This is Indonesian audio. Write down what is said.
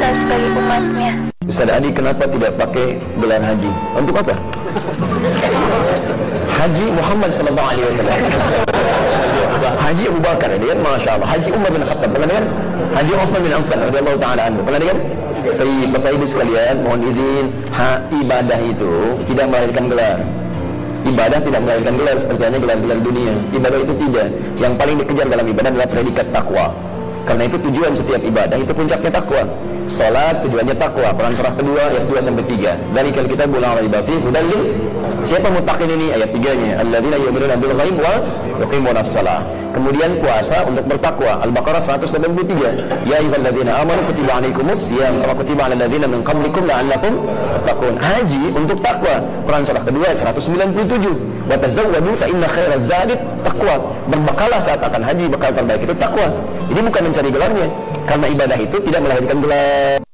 kita sebagai umatnya. Ustaz Adi kenapa tidak pakai gelar haji? Untuk apa? Haji Muhammad sallallahu alaihi wasallam. Haji Abu Bakar, dia Masya Allah. Haji Umar bin Khattab, pernah dengar? Haji Uthman bin Affan radhiyallahu taala anhu, pernah dengar? Bapak Ibu sekalian, mohon izin, ibadah itu tidak melahirkan gelar. Ibadah tidak melahirkan gelar seperti hanya gelar-gelar dunia. Ibadah itu tidak. Yang paling dikejar dalam ibadah adalah predikat takwa. Karena itu tujuan setiap ibadah itu puncaknya takwa. Salat tujuannya takwa. Quran surah kedua ayat 2 sampai 3. Dari kalau kita bulan raiba fi hudallil. Siapa muttaqin ini? Ayat 3-nya. Alladzina yu'minuna bil ghaib wa yuqimunas shalah. Kemudian puasa untuk bertakwa. Al-Baqarah 183. Ya ayyuhalladzina amanu kutiba alaikumus shiyam kama kutiba alal ladzina min qablikum la'allakum tattaqun. Haji untuk takwa. Quran surah kedua ayat 197. Wa tazawwadu fa inna khairaz zadi taqwa. Berbekalah saat akan haji, bekal terbaik itu takwa. Ini bukan mencari gelarnya. Karena ibadah itu tidak melahirkan gelar.